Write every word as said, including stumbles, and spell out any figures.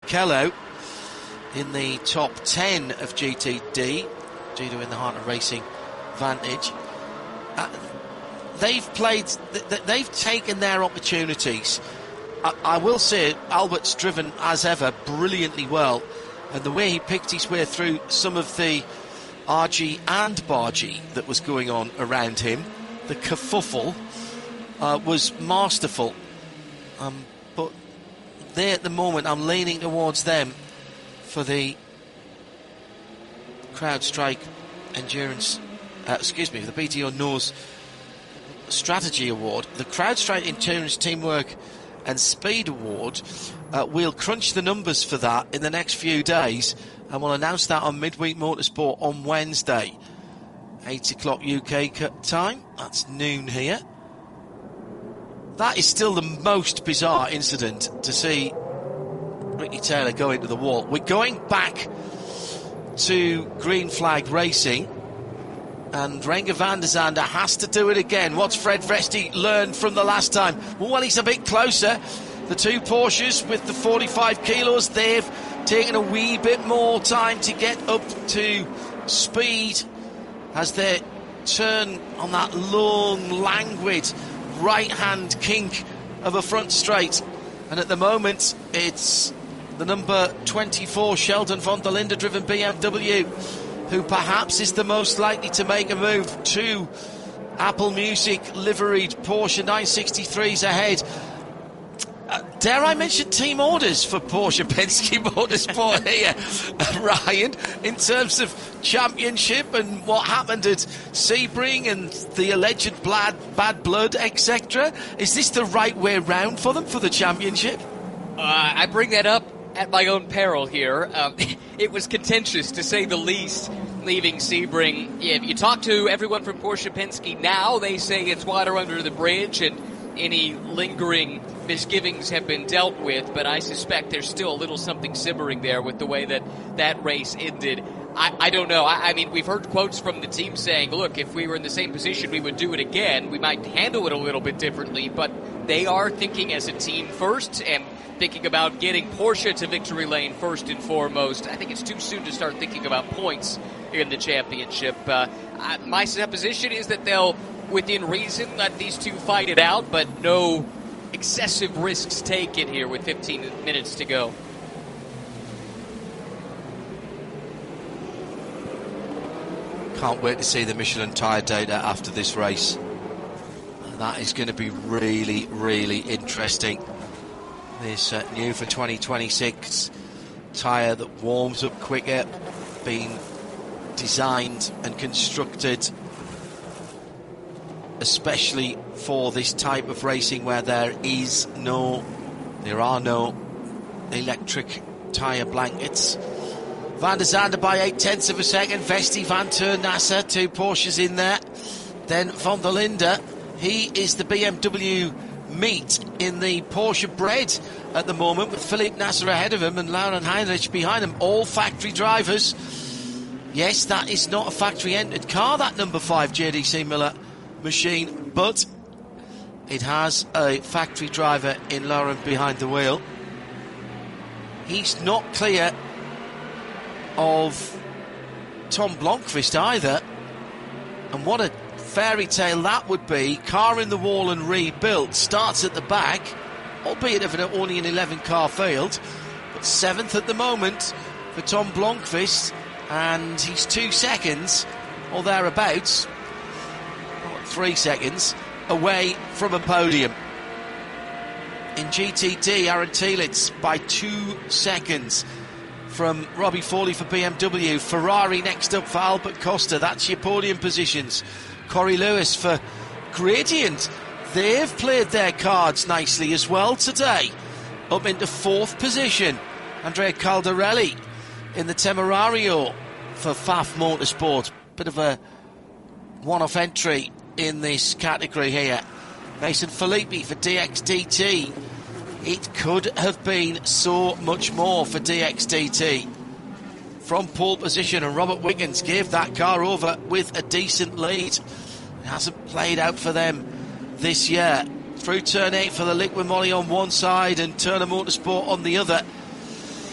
Kello in the top ten of G T D, Gito in the heart of Racing Vantage. Uh, they've played, th- they've taken their opportunities. I, I will say Albert's driven, as ever, brilliantly well, and the way he picked his way through some of the R G and Bargy that was going on around him, the kerfuffle, uh, was masterful. Um, but they, at the moment, I'm leaning towards them for the CrowdStrike Endurance, uh, excuse me, the B T O Nose Strategy Award. The CrowdStrike Endurance Teamwork and Speed Award, uh, we'll crunch the numbers for that in the next few days, and we'll announce that on Midweek Motorsport on Wednesday, eight o'clock U K time. That's noon here. That is still the most bizarre incident to see Ricky Taylor go into the wall. We're going back to Green Flag Racing, and Renger van der Zande has to do it again. What's Fred Vesti learned from the last time? Well, he's a bit closer. The two Porsches with the forty-five kilos, they've taken a wee bit more time to get up to speed as they turn on that long, languid right-hand kink of a front straight. And at the moment, it's the number twenty-four Sheldon von der Linde driven B M W who perhaps is the most likely to make a move. Two Apple Music liveried Porsche nine sixty-threes ahead. Uh, dare I mention team orders for Porsche Penske Motorsport here, uh, Ryan, in terms of championship and what happened at Sebring and the alleged bad, bad blood, et cetera? Is this the right way round for them for the championship? Uh, I bring that up at my own peril here. Um, it was contentious, to say the least, leaving Sebring. If you talk to everyone from Porsche Penske now, they say it's water under the bridge and any lingering misgivings have been dealt with, but I suspect there's still a little something simmering there with the way that that race ended. I, I don't know. I, I mean, we've heard quotes from the team saying, look, if we were in the same position, we would do it again. We might handle it a little bit differently, but they are thinking as a team first and thinking about getting Porsche to victory lane first and foremost. I think it's too soon to start thinking about points in the championship. Uh, I, my supposition is that they'll, within reason, let these two fight it out, but no excessive risks taken here with fifteen minutes to go. Can't wait to see the Michelin tyre data after this race. That is going to be really, really interesting. This uh, new for twenty twenty-six tyre that warms up quicker, being designed and constructed especially for this type of racing where there is no, there are no electric tyre blankets. Van der Zande by eight tenths of a second. Vesti, Van Toor, Nasser, two Porsches in there. Then von der Linde, he is the B M W meat in the Porsche bread at the moment, with Philippe Nasser ahead of him and Lauren Heinrich behind him. All factory drivers. Yes, that is not a factory entered car, that number five J D C Miller machine, but it has a factory driver in Lauren behind the wheel. He's not clear of Tom Blomqvist either, and what a fairy tale that would be. Car in the wall and rebuilt, starts at the back, albeit of an, only an eleven car field, but seventh at the moment for Tom Blomqvist, and he's two seconds or thereabouts, three seconds away from a podium. In G T D, Aaron Telitz by two seconds from Robbie Foley for B M W. Ferrari next up for Albert Costa. That's your podium positions. Corey Lewis for Gradient. They've played their cards nicely as well today. Up into fourth position. Andrea Caldarelli in the Temerario for F A F Motorsport. Bit of a one-off entry in this category here. Mason Filippi for D X D T. It could have been so much more for D X D T. From pole position, and Robert Wiggins gave that car over with a decent lead. It hasn't played out for them this year. Through turn eight for the Liqui Moly on one side and Turner Motorsport on the other.